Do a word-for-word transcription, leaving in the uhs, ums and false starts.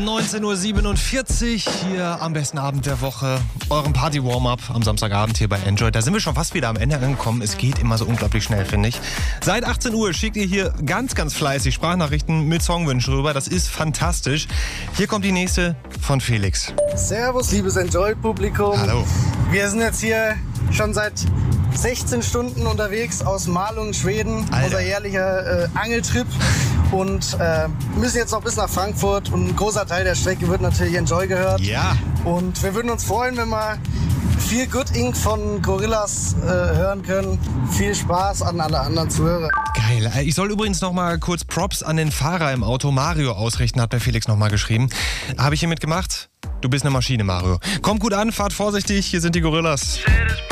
neunzehn Uhr siebenundvierzig hier am besten Abend der Woche. Eurem Party-Warm-Up am Samstagabend hier bei Enjoy. Da sind wir schon fast wieder am Ende angekommen. Es geht immer so unglaublich schnell, finde ich. Seit achtzehn Uhr schickt ihr hier ganz, ganz fleißig Sprachnachrichten mit Songwünschen rüber. Das ist fantastisch. Hier kommt die nächste von Felix. Servus, liebes Enjoy-Publikum. Hallo. Wir sind jetzt hier schon seit sechzehn Stunden unterwegs aus Malung, Schweden. Alter. Unser jährlicher äh, Angeltrip. Und äh, müssen jetzt noch bis nach Frankfurt. Und ein großer Teil der Strecke wird natürlich Enjoy gehört. Ja. Und wir würden uns freuen, wenn wir viel Good Inc. von Gorillaz äh, hören können. Viel Spaß an alle anderen Zuhörer. Geil. Ich soll übrigens noch mal kurz Props an den Fahrer im Auto Mario ausrichten, hat mir Felix noch mal geschrieben. Habe ich hiermit gemacht? Du bist eine Maschine, Mario. Kommt gut an, fahrt vorsichtig. Hier sind die Gorillas.